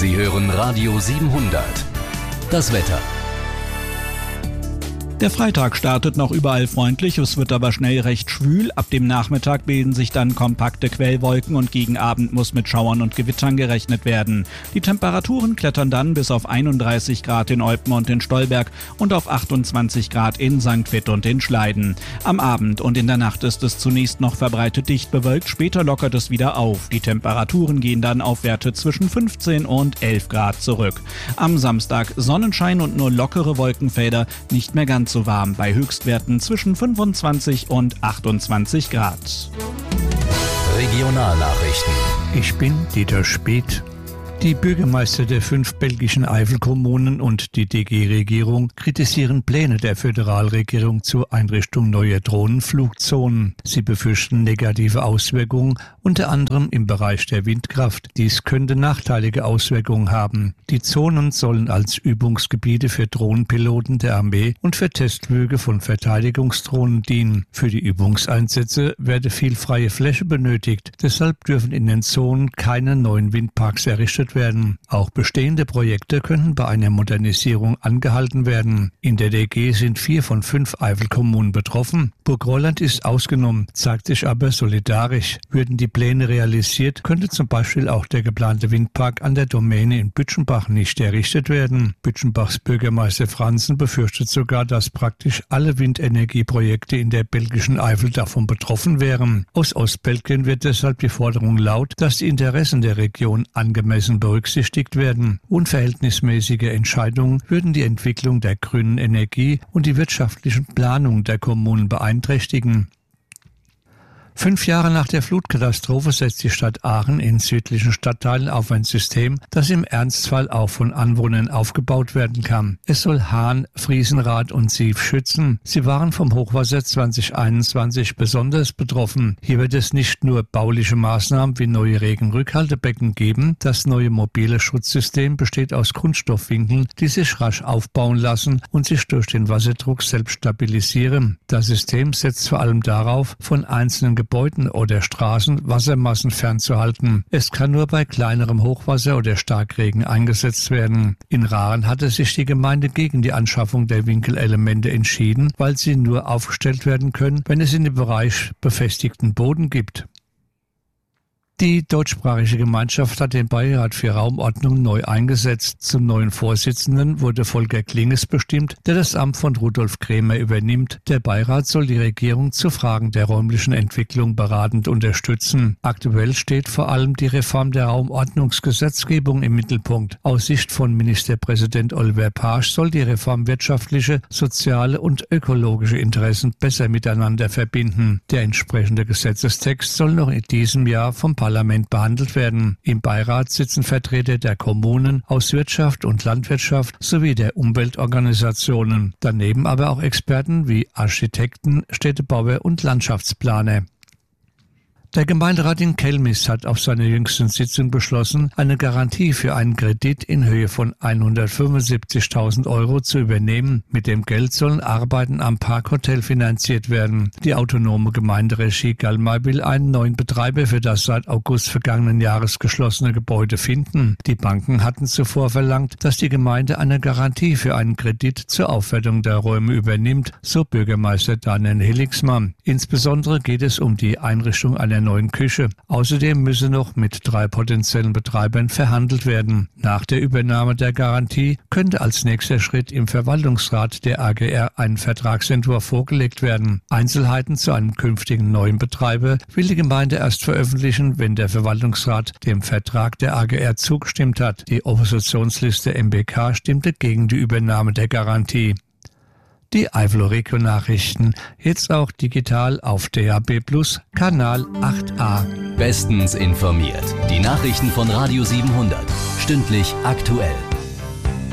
Sie hören Radio 700. Das Wetter. Der Freitag startet noch überall freundlich, es wird aber schnell recht schwül. Ab dem Nachmittag bilden sich dann kompakte Quellwolken und gegen Abend muss mit Schauern und Gewittern gerechnet werden. Die Temperaturen klettern dann bis auf 31 Grad in Eupen und in Stolberg und auf 28 Grad in St. Vith und in Schleiden. Am Abend und in der Nacht ist es zunächst noch verbreitet dicht bewölkt, später lockert es wieder auf. Die Temperaturen gehen dann auf Werte zwischen 15 und 11 Grad zurück. Am Samstag Sonnenschein und nur lockere Wolkenfelder, nicht mehr ganz so warm, bei Höchstwerten zwischen 25 und 28 Grad. Regionalnachrichten. Ich bin Dieter Speth. Die Bürgermeister der 5 belgischen Eifelkommunen und die DG-Regierung kritisieren Pläne der Föderalregierung zur Einrichtung neuer Drohnenflugzonen. Sie befürchten negative Auswirkungen, unter anderem im Bereich der Windkraft. Dies könnte nachteilige Auswirkungen haben. Die Zonen sollen als Übungsgebiete für Drohnenpiloten der Armee und für Testflüge von Verteidigungsdrohnen dienen. Für die Übungseinsätze werde viel freie Fläche benötigt. Deshalb dürfen in den Zonen keine neuen Windparks errichtet werden. Auch bestehende Projekte könnten bei einer Modernisierung angehalten werden. In der DG sind 4 von 5 Eifelkommunen betroffen. Burg-Roland ist ausgenommen, zeigt sich aber solidarisch. Würden die Pläne realisiert, könnte zum Beispiel auch der geplante Windpark an der Domäne in Bütchenbach nicht errichtet werden. Bütchenbachs Bürgermeister Franzen befürchtet sogar, dass praktisch alle Windenergieprojekte in der belgischen Eifel davon betroffen wären. Aus Ostbelgien wird deshalb die Forderung laut, dass die Interessen der Region angemessen berücksichtigt werden. Unverhältnismäßige Entscheidungen würden die Entwicklung der grünen Energie und die wirtschaftlichen Planungen der Kommunen beeinträchtigen. 5 Jahre nach der Flutkatastrophe setzt die Stadt Aachen in südlichen Stadtteilen auf ein System, das im Ernstfall auch von Anwohnern aufgebaut werden kann. Es soll Hahn, Friesenrad und Sief schützen. Sie waren vom Hochwasser 2021 besonders betroffen. Hier wird es nicht nur bauliche Maßnahmen wie neue Regenrückhaltebecken geben. Das neue mobile Schutzsystem besteht aus Kunststoffwinkeln, die sich rasch aufbauen lassen und sich durch den Wasserdruck selbst stabilisieren. Das System setzt vor allem darauf, von einzelnen Gebäuden oder Straßen Wassermassen fernzuhalten. Es kann nur bei kleinerem Hochwasser oder Starkregen eingesetzt werden. In Rahren hatte sich die Gemeinde gegen die Anschaffung der Winkelelemente entschieden, weil sie nur aufgestellt werden können, wenn es in dem Bereich befestigten Boden gibt. Die deutschsprachige Gemeinschaft hat den Beirat für Raumordnung neu eingesetzt. Zum neuen Vorsitzenden wurde Volker Klinges bestimmt, der das Amt von Rudolf Krämer übernimmt. Der Beirat soll die Regierung zu Fragen der räumlichen Entwicklung beratend unterstützen. Aktuell steht vor allem die Reform der Raumordnungsgesetzgebung im Mittelpunkt. Aus Sicht von Ministerpräsident Oliver Pasch soll die Reform wirtschaftliche, soziale und ökologische Interessen besser miteinander verbinden. Der entsprechende Gesetzestext soll noch in diesem Jahr vom Parlament behandelt werden. Im Beirat sitzen Vertreter der Kommunen aus Wirtschaft und Landwirtschaft sowie der Umweltorganisationen. Daneben aber auch Experten wie Architekten, Städtebauer und Landschaftsplaner. Der Gemeinderat in Kelmis hat auf seiner jüngsten Sitzung beschlossen, eine Garantie für einen Kredit in Höhe von 175.000 € zu übernehmen. Mit dem Geld sollen Arbeiten am Parkhotel finanziert werden. Die autonome Gemeinderegie Galmay will einen neuen Betreiber für das seit August vergangenen Jahres geschlossene Gebäude finden. Die Banken hatten zuvor verlangt, dass die Gemeinde eine Garantie für einen Kredit zur Aufwertung der Räume übernimmt, so Bürgermeister Daniel Hilligsmann. Insbesondere geht es um die Einrichtung einer neuen Küche. Außerdem müsse noch mit 3 potenziellen Betreibern verhandelt werden. Nach der Übernahme der Garantie könnte als nächster Schritt im Verwaltungsrat der AGR ein Vertragsentwurf vorgelegt werden. Einzelheiten zu einem künftigen neuen Betreiber will die Gemeinde erst veröffentlichen, wenn der Verwaltungsrat dem Vertrag der AGR zugestimmt hat. Die Oppositionsliste MBK stimmte gegen die Übernahme der Garantie. Die Eifel Region-Nachrichten, jetzt auch digital auf DAB+ Kanal 8a. Bestens informiert. Die Nachrichten von Radio 700. Stündlich aktuell.